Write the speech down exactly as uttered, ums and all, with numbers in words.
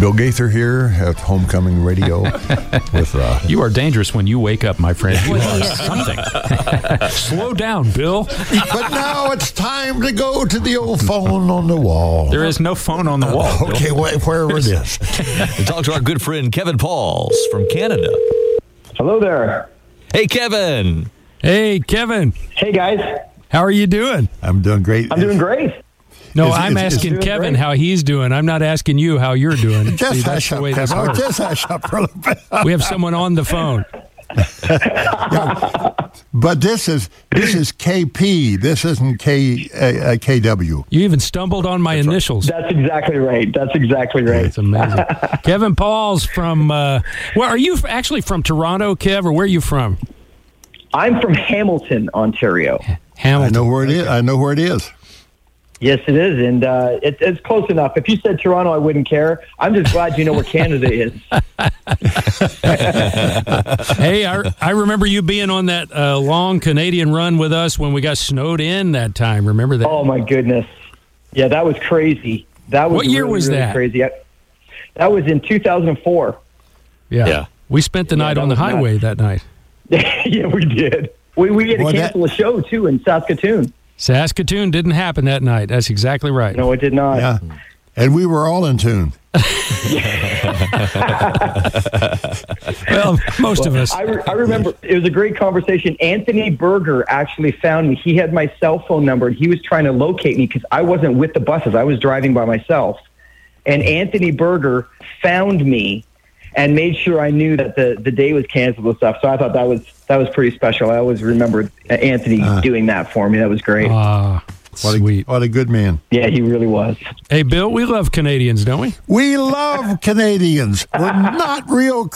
Bill Gaither here at Homecoming Radio. with uh, You are dangerous when you wake up, my friend. You are something. Slow down, Bill. But now it's time to go to the old phone on the wall. There is no phone on the wall. Uh, okay, wh- wherever it is. And talk to our good friend Kevin Pauls from Canada. Hello there. Hey, Kevin. Hey, Kevin. Hey, guys. How are you doing? I'm doing great. I'm doing great. No, Is- I'm is- is asking doing Kevin great. how he's doing. I'm not asking you how you're doing. See, Just that's hush the up, way this Kevin. works. Just hush up for a little bit. We have someone on the phone. But this is this is K P. This isn't K uh, uh, K W. You even stumbled on my initials. That's exactly right. That's exactly right. It's amazing. Kevin Pauls from, uh, well, are you actually from Toronto, Kev, or where are you from? I'm from Hamilton, Ontario. I Hamilton. know where it is. I know where it is. Yes, it is, and uh, it, it's close enough. If you said Toronto, I wouldn't care. I'm just glad you know where Canada is. Hey, I, I remember you being on that uh, long Canadian run with us when we got snowed in that time. Remember that? Oh, my goodness. Yeah, that was crazy. That was What year really, was really that? crazy. I, that was in two thousand four. Yeah. Yeah. We spent the Yeah, night that on the was nuts. highway that night. Yeah, we did. We, we had to Well, that- cancel a show, too, in Saskatoon. Saskatoon didn't happen that night. That's exactly right. No, it did not. Yeah, and we were all in tune. Well, most of us. I, re- I remember it was a great conversation. Anthony Berger actually found me. He had my cell phone number, and he was trying to locate me because I wasn't with the buses. I was driving by myself. And Anthony Berger found me and made sure I knew that the, the day was canceled and stuff. So I thought that was that was pretty special. I always remembered Anthony Uh. doing that for me. That was great. Ah, What sweet. a, what a good man. Yeah, he really was. Hey, Bill, we love Canadians, don't we? We love Canadians. We're not real